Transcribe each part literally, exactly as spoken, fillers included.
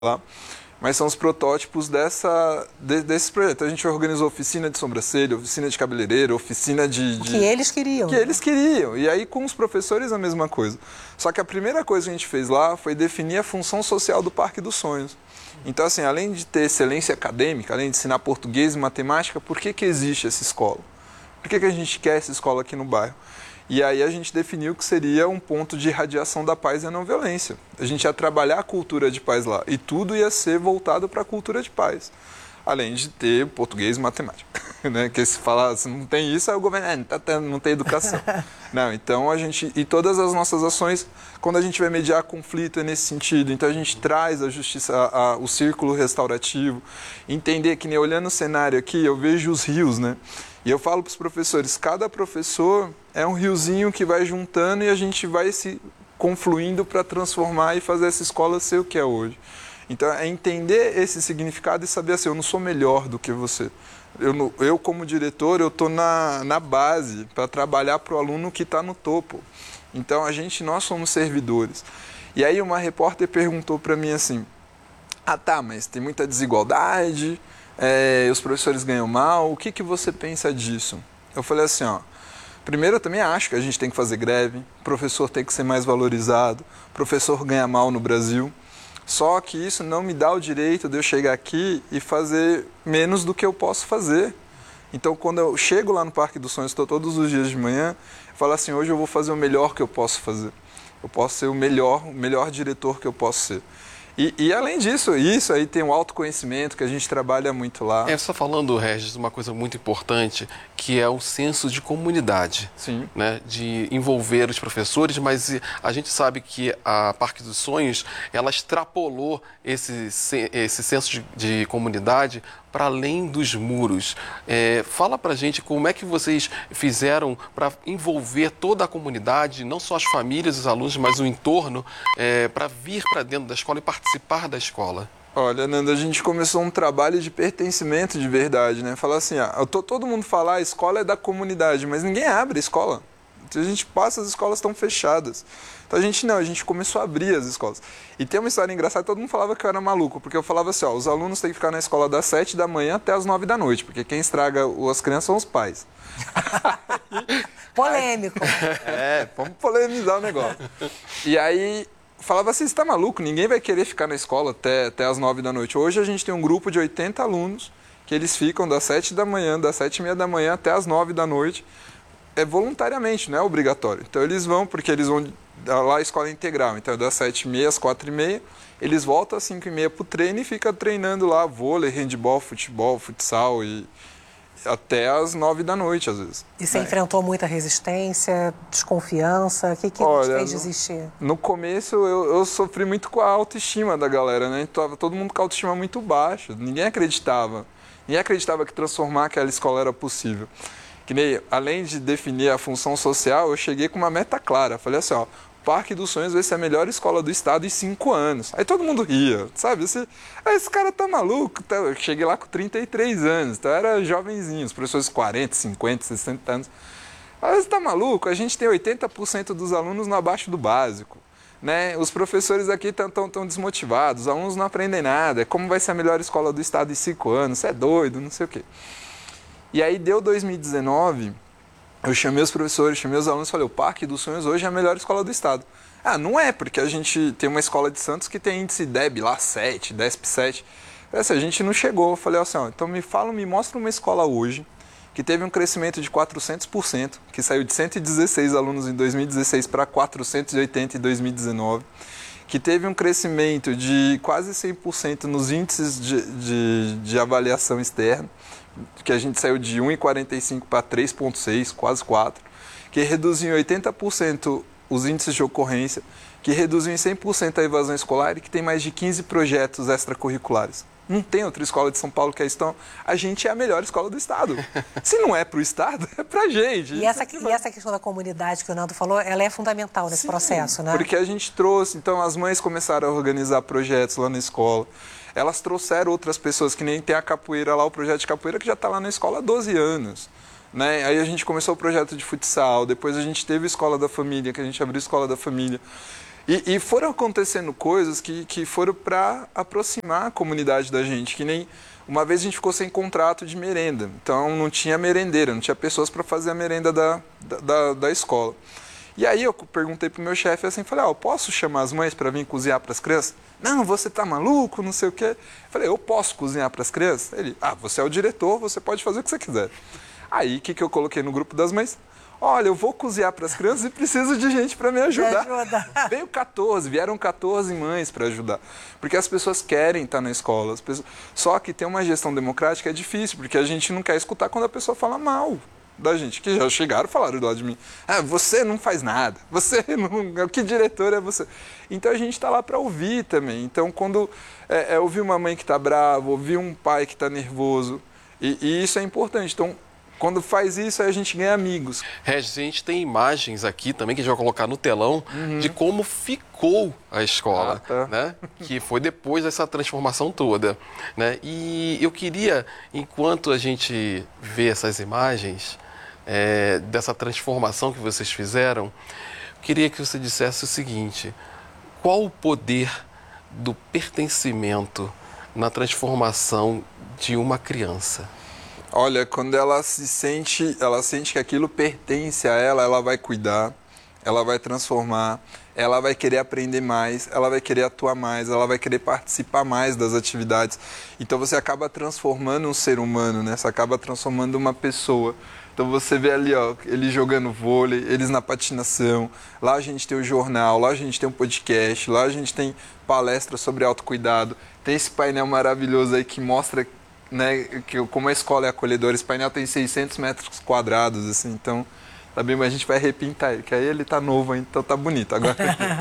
lá, mas são os protótipos dessa, de, desses projetos. A gente organizou oficina de sobrancelha, oficina de cabeleireiro, oficina de... de... Que eles queriam. Que né? eles queriam. E aí com os professores a mesma coisa. Só que a primeira coisa que a gente fez lá foi definir a função social do Parque dos Sonhos. Então, assim, além de ter excelência acadêmica, além de ensinar português e matemática, por que que existe essa escola? Por que que a gente quer essa escola aqui no bairro? E aí a gente definiu que seria um ponto de irradiação da paz e a não violência. A gente ia trabalhar a cultura de paz lá. E tudo ia ser voltado para a cultura de paz. Além de ter português e matemática. Né? Que se falar, se não tem isso, aí o governo ah, não, tá tendo, não tem educação. Não, então a gente... E todas as nossas ações, quando a gente vai mediar conflito, é nesse sentido. Então a gente traz a justiça, a, a, o círculo restaurativo. Entender que, nem olhando o cenário aqui, eu vejo os rios, né? E eu falo para os professores, cada professor é um riozinho que vai juntando e a gente vai se confluindo para transformar e fazer essa escola ser o que é hoje. Então, é entender esse significado e saber assim, eu não sou melhor do que você. Eu, eu como diretor, eu estou na, na base para trabalhar para o aluno que está no topo. Então, a gente, nós somos servidores. E aí, uma repórter perguntou para mim assim, ah tá, mas tem muita desigualdade... É, os professores ganham mal, o que, que você pensa disso? Eu falei assim, ó, primeiro eu também acho que a gente tem que fazer greve, o professor tem que ser mais valorizado, o professor ganha mal no Brasil, só que isso não me dá o direito de eu chegar aqui e fazer menos do que eu posso fazer. Então, quando eu chego lá no Parque dos Sonhos, estou todos os dias de manhã, eu falo assim, hoje eu vou fazer o melhor que eu posso fazer. Eu posso ser o melhor, o melhor diretor que eu posso ser. E, e além disso, isso aí tem um autoconhecimento que a gente trabalha muito lá. É, só falando, Regis, uma coisa muito importante, que é o senso de comunidade. Sim. Né, de envolver os professores, mas a gente sabe que a Parque dos Sonhos, ela extrapolou esse, esse senso de, de comunidade para além dos muros. É, fala pra gente como é que vocês fizeram para envolver toda a comunidade, não só as famílias, os alunos, mas o entorno, é, para vir para dentro da escola e participar da escola. Olha, Nando, a gente começou um trabalho de pertencimento de verdade, né? Falar assim, ah, tô, todo mundo fala, a escola é da comunidade, mas ninguém abre a escola. A gente passa, as escolas estão fechadas. Então a gente não, a gente começou a abrir as escolas. E tem uma história engraçada, todo mundo falava que eu era maluco, porque eu falava assim, ó, os alunos têm que ficar na escola das sete da manhã até as nove da noite, porque quem estraga as crianças são os pais. Polêmico. É, vamos polemizar o negócio. E aí... falava assim, você está maluco? Ninguém vai querer ficar na escola até, até as nove da noite. Hoje a gente tem um grupo de oitenta alunos que eles ficam das sete da manhã, das sete e meia da manhã até as nove da noite. É voluntariamente, não é obrigatório. Então eles vão, porque eles vão lá a escola integral. Então das sete e meia às quatro e meia, eles voltam às cinco e meia para o treino e ficam treinando lá vôlei, handebol, futebol, futsal e... até às nove da noite, às vezes. E você é. enfrentou muita resistência, desconfiança? O que, que Olha, te fez no, desistir? No começo, eu, eu sofri muito com a autoestima da galera, né? Tava todo mundo com a autoestima muito baixa. Ninguém acreditava. Ninguém acreditava que transformar aquela escola era possível. Que nem, além de definir a função social, eu cheguei com uma meta clara. Falei assim, ó, Parque dos Sonhos vai ser a melhor escola do estado em cinco anos. Aí todo mundo ria, sabe? Esse, ah, esse cara tá maluco. Eu cheguei lá com trinta e três anos, então era jovenzinho, os professores quarenta, cinquenta, sessenta anos. Ah, você tá maluco? A gente tem oitenta por cento dos alunos no abaixo do básico. Né? Os professores aqui estão tão, tão desmotivados, os alunos não aprendem nada. Como vai ser a melhor escola do estado em cinco anos? Você é doido, não sei o quê. E aí deu dois mil e dezenove... eu chamei os professores, chamei os alunos e falei, o Parque dos Sonhos hoje é a melhor escola do estado. Ah, não é, porque a gente tem uma escola de Santos que tem índice D E B lá sete, D E S P sete. Essa, a gente não chegou. Eu falei assim, ó, então me fala, me mostra uma escola hoje que teve um crescimento de quatrocentos por cento, que saiu de cento e dezesseis alunos em dois mil e dezesseis para quatrocentos e oitenta em dois mil e dezenove, que teve um crescimento de quase cem por cento nos índices de, de, de avaliação externa, que a gente saiu de um vírgula quarenta e cinco para três vírgula seis, quase quatro, que reduziu em oitenta por cento os índices de ocorrência, que reduziu em cem por cento a evasão escolar e que tem mais de quinze projetos extracurriculares. Não tem outra escola de São Paulo que é isso. Então, a gente é a melhor escola do estado. Se não é para o estado, é para a gente. E essa, e essa questão da comunidade que o Nando falou, ela é fundamental nesse Sim, processo, né? Porque a gente trouxe, então as mães começaram a organizar projetos lá na escola. Elas trouxeram outras pessoas, que nem tem a capoeira lá, o projeto de capoeira que já está lá na escola há doze anos. Né? Aí a gente começou o projeto de futsal, depois a gente teve a Escola da Família, que a gente abriu a Escola da Família. E, e foram acontecendo coisas que, que foram para aproximar a comunidade da gente, que nem uma vez a gente ficou sem contrato de merenda, então não tinha merendeira, não tinha pessoas para fazer a merenda da, da, da escola. E aí eu perguntei pro meu chefe assim, falei, ah, eu posso chamar as mães para vir cozinhar para as crianças? Não, você tá maluco, não sei o quê. Eu falei, eu posso cozinhar para as crianças? Ele, ah, você é o diretor, você pode fazer o que você quiser. Aí, o que, que eu coloquei no grupo das mães? Olha, eu vou cozinhar para as crianças e preciso de gente para me ajudar. Me ajuda. Veio quatorze, vieram quatorze mães para ajudar. Porque as pessoas querem estar na escola. As pessoas... Só que ter uma gestão democrática é difícil, porque a gente não quer escutar quando a pessoa fala mal da gente, que já chegaram e falaram do lado de mim. Ah, você não faz nada, você não... Que diretor é você? Então a gente está lá para ouvir também. Então quando é, é, ouvir uma mãe que está brava, ouvir um pai que está nervoso, e, e isso é importante. Então, quando faz isso, aí a gente ganha amigos. Regis, a gente tem imagens aqui também que a gente vai colocar no telão uhum. de como ficou a escola, ah, tá. né? Que foi depois dessa transformação toda, né? E eu queria, enquanto a gente vê essas imagens é, dessa transformação que vocês fizeram, eu queria que você dissesse o seguinte: qual o poder do pertencimento na transformação de uma criança? Olha, quando ela se sente, ela sente que aquilo pertence a ela, ela vai cuidar, ela vai transformar, ela vai querer aprender mais, ela vai querer atuar mais, ela vai querer participar mais das atividades. Então você acaba transformando um ser humano, né? Você acaba transformando uma pessoa. Então você vê ali, ó, eles jogando vôlei, eles na patinação, lá a gente tem o jornal, lá a gente tem um podcast, lá a gente tem palestra sobre autocuidado, tem esse painel maravilhoso aí que mostra, né, que como a escola é acolhedora. Esse painel tem seiscentos metros quadrados, assim, então tá bem, mas a gente vai repintar ele, que aí ele tá novo ainda, então tá bonito agora.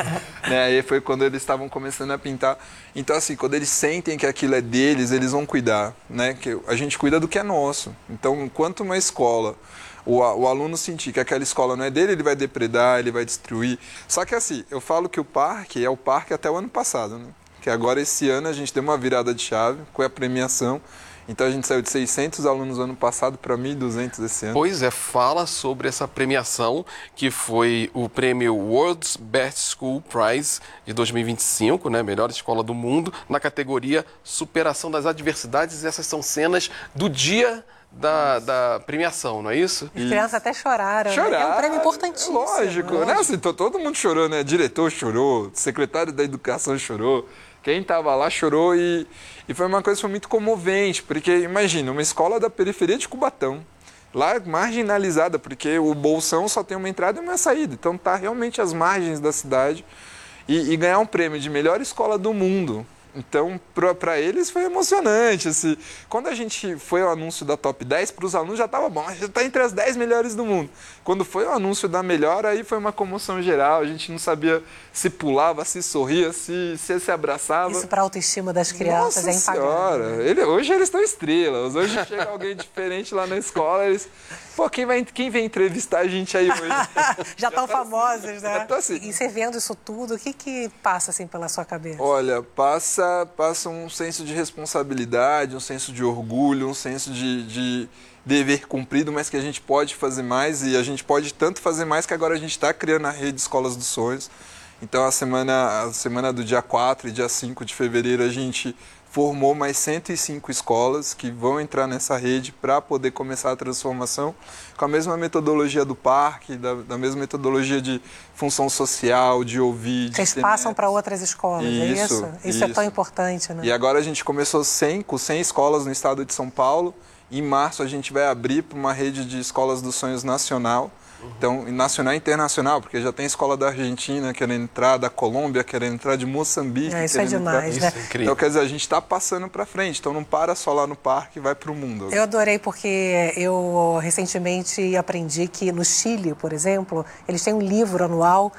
Né, aí foi quando eles estavam começando a pintar. Então, assim, quando eles sentem que aquilo é deles, eles vão cuidar, né, que a gente cuida do que é nosso. Então, enquanto uma escola, o, o aluno sentir que aquela escola não é dele, ele vai depredar, ele vai destruir. Só que, assim, eu falo que o parque é o parque até o ano passado, né, que agora esse ano a gente deu uma virada de chave com a premiação. Então a gente saiu de seiscentos alunos no ano passado para mil e duzentos esse ano. Pois é, fala sobre essa premiação, que foi o prêmio World's Best School Prize de dois mil e vinte e cinco, né? Melhor escola do mundo, na categoria Superação das Adversidades. Essas são cenas do dia da, da premiação, não é isso? As crianças até choraram. Choraram. Né? É um prêmio importantíssimo. Lógico, lógico. Né? Assim, todo mundo chorou, né? Diretor chorou, secretário da Educação chorou. Quem estava lá chorou e, e foi uma coisa que foi muito comovente, porque imagina, uma escola da periferia de Cubatão, lá marginalizada, porque o Bolsão só tem uma entrada e uma saída, então está realmente às margens da cidade, e, e ganhar um prêmio de melhor escola do mundo. Então, para eles foi emocionante. Assim. Quando a gente foi ao anúncio da top dez, para os alunos já estava bom, já está entre as dez melhores do mundo. Quando foi o anúncio da melhor, aí foi uma comoção geral. A gente não sabia se pulava, se sorria, se se, se abraçava. Isso para a autoestima das crianças Nossa é impagável. Senhora. Ele, hoje eles estão estrelas. Hoje chega alguém diferente lá na escola, eles... Pô, quem, vai, quem vem entrevistar a gente aí hoje? Já estão famosos, né? Tá assim. E você vendo isso tudo, o que, que passa assim pela sua cabeça? Olha, passa, passa um senso de responsabilidade, um senso de orgulho, um senso de, de dever cumprido, mas que a gente pode fazer mais, e a gente pode tanto fazer mais que agora a gente está criando a rede Escolas dos Sonhos. Então, a semana, a semana do dia quatro e dia cinco de fevereiro, a gente formou mais cento e cinco escolas que vão entrar nessa rede para poder começar a transformação com a mesma metodologia do parque, da, da mesma metodologia de função social, de ouvir. Vocês de passam para outras escolas, isso, é isso? Isso? Isso é tão importante, né? E agora a gente começou cem, com cem escolas no estado de São Paulo. Em março a gente vai abrir para uma rede de escolas dos sonhos nacional. Então, nacional e internacional, porque já tem escola da Argentina querendo entrar, da Colômbia querendo entrar, de Moçambique é, isso é demais, entrar. né? Isso é incrível. Então, quer dizer, a gente está passando para frente, então não para só lá no parque, vai para o mundo. Eu adorei porque eu recentemente aprendi que no Chile, por exemplo, eles têm um livro anual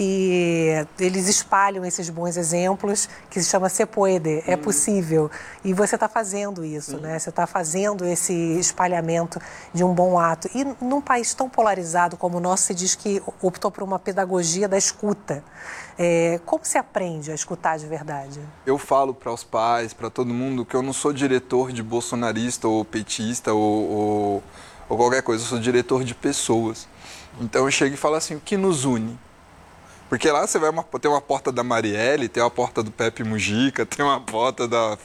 que eles espalham esses bons exemplos, que se chama Se Puede, é possível. E você está fazendo isso, né? Você está fazendo esse espalhamento de um bom ato. E num país tão polarizado como o nosso, se diz que optou por uma pedagogia da escuta. É, como se aprende a escutar de verdade? Eu falo para os pais, para todo mundo, que eu não sou diretor de bolsonarista ou petista ou, ou, ou qualquer coisa, eu sou diretor de pessoas. Então eu chego e falo assim, o que nos une? Porque lá você vai uma, tem uma porta da Marielle, tem uma porta do Pepe Mujica, tem uma porta da